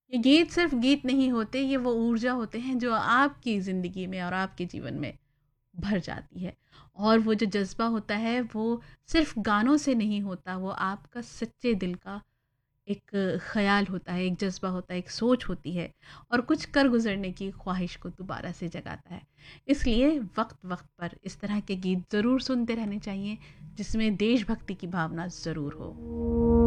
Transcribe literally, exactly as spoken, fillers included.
ये गीत सिर्फ गीत नहीं होते, ये वो ऊर्जा होते हैं जो आपकी ज़िंदगी में और आपके जीवन में भर जाती है। और वो जो जज़्बा होता है वो सिर्फ गानों से नहीं होता, वो आपका सच्चे दिल का एक ख़याल होता है, एक जज़्बा होता है, एक सोच होती है और कुछ कर गुज़रने की ख्वाहिश को दोबारा से जगाता है। इसलिए वक़्त-वक़्त पर इस तरह के गीत ज़रूर सुनते रहने चाहिए, जिसमें देशभक्ति की भावना ज़रूर हो।